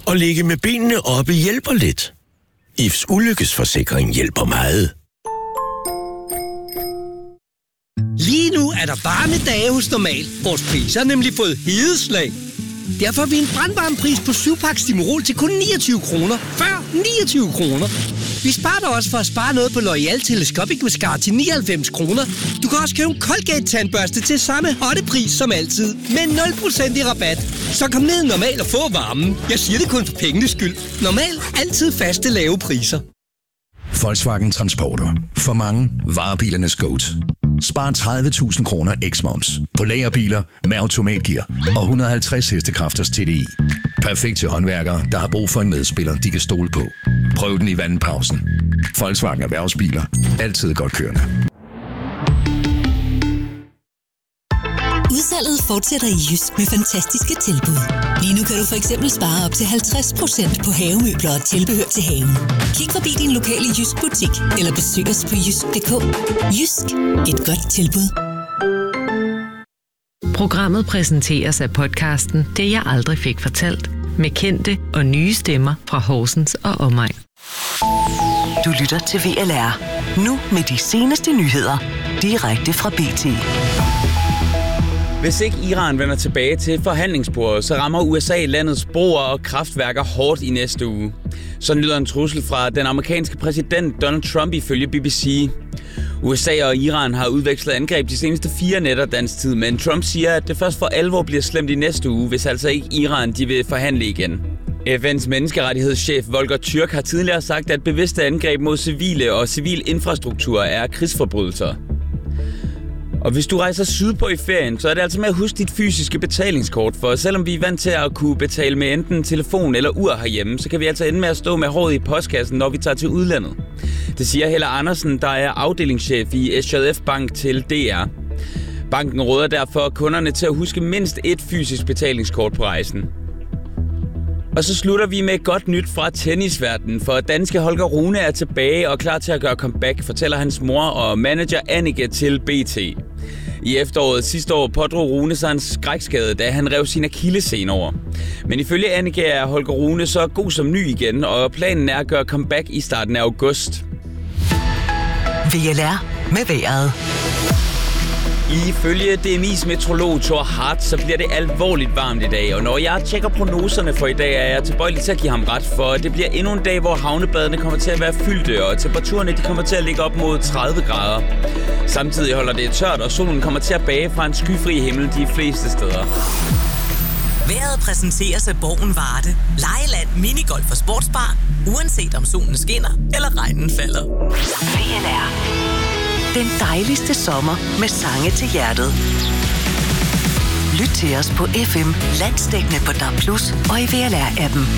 At ligge med benene oppe hjælper lidt. IFs ulykkesforsikring hjælper meget. Lige nu er der varme dage hos Normal. Vores priser har nemlig fået hedeslag. Derfor har vi en brandvarmepris på 7-pakke Stimorol til kun 29 kroner. Før 29 kroner. Vi sparer dig også for at spare noget på L'Oreal Telescopic Mascara til 99 kroner. Du kan også købe en Colgate-tandbørste til samme hottepris som altid. Med 0% i rabat. Så kom ned Normal og få varmen. Jeg siger det kun for pengenes skyld. Normal. Altid faste lave priser. Volkswagen Transporter. For mange varebilernes GOAT. Spar 30.000 kroner eks-moms på lagerbiler med automatgear og 150 hestekræfters TDI. Perfekt til håndværkere, der har brug for en medspiller, de kan stole på. Prøv den i vandpausen. Volkswagen Erhvervsbiler. Altid godt kørende. Udsalget fortsætter i Jysk med fantastiske tilbud. Lige nu kan du for eksempel spare op til 50% på havemøbler og tilbehør til haven. Kig forbi din lokale Jysk butik eller besøg os på jysk.dk. Jysk. Et godt tilbud. Programmet præsenteres af podcasten Det jeg aldrig fik fortalt med kendte og nye stemmer fra Horsens og omegn. Du lytter til VLR. Nu med de seneste nyheder. Direkte fra BT. Hvis ikke Iran vender tilbage til forhandlingsbordet, så rammer USA landets broer og kraftværker hårdt i næste uge. Så lyder en trussel fra den amerikanske præsident Donald Trump ifølge BBC. USA og Iran har udvekslet angreb de seneste 4 nætter dansk tid, men Trump siger, at det først for alvor bliver slemt i næste uge, hvis altså ikke Iran de vil forhandle igen. FN's menneskerettighedschef Volker Türk har tidligere sagt, at bevidste angreb mod civile og civil infrastruktur er krigsforbrydelser. Og hvis du rejser sydpå i ferien, så er det altså med at huske dit fysiske betalingskort, for selvom vi er vant til at kunne betale med enten telefon eller ur herhjemme, så kan vi altså ende med at stå med håret i postkassen, når vi tager til udlandet. Det siger Helle Andersen, der er afdelingschef i SJF Bank til DR. Banken råder derfor kunderne til at huske mindst et fysisk betalingskort på rejsen. Og så slutter vi med godt nyt fra tennisverdenen, for danske Holger Rune er tilbage og klar til at gøre comeback, fortæller hans mor og manager Annike til BT. I efteråret sidste år pådrog Rune sig en skrækskade, da han rev sin akillescene over. Men ifølge Annike er Holger Rune så god som ny igen, og planen er at gøre comeback i starten af august. VLR med vejret. Ifølge DMI's meteorolog Thor Hart, så bliver det alvorligt varmt i dag, og når jeg tjekker prognoserne for i dag, er jeg tilbøjelig til at give ham ret, for det bliver endnu en dag, hvor havnebadene kommer til at være fyldte, og temperaturerne de kommer til at ligge op mod 30 grader. Samtidig holder det tørt, og solen kommer til at bage fra en skyfri himmel de fleste steder. Vejret præsenteres af Borgen Varde. Lejeland, minigolf og sportsbar, uanset om solen skinner eller regnen falder. VLR. Den dejligste sommer med sange til hjertet. Lyt til os på FM, landsdækkende på DAB+ og i VLR-appen.